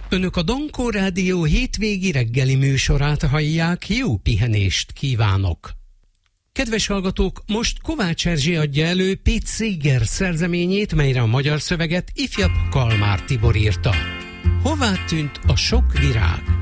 Önök a Dankó Rádió hétvégi reggeli műsorát hallják, jó pihenést kívánok! Kedves hallgatók, most Kovács Erzsi adja elő Pete Seeger szerzeményét, melyre a magyar szöveget ifjabb Kalmár Tibor írta. Hová tűnt a sok virág?